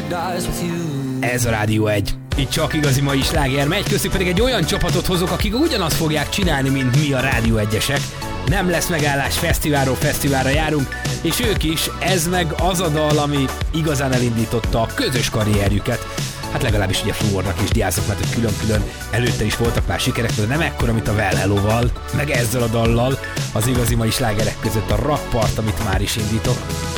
Ez a Rádió 1. Itt csak igazi mai sláger megy, köztük pedig egy olyan csapatot hozok, akik ugyanazt fogják csinálni, mint mi a Rádió 1-esek. Nem lesz megállás, fesztiválról fesztiválra járunk, és ők is, ez meg az a dal, ami igazán elindította a közös karrierjüket. Hát legalábbis ugye Fluornak és Diázok, mert külön-külön előtte is voltak már sikerek, de nem ekkora, mint a Well Hello-val, meg ezzel a dallal, az igazi mai slágerek között a Rakpart, amit már is indítok.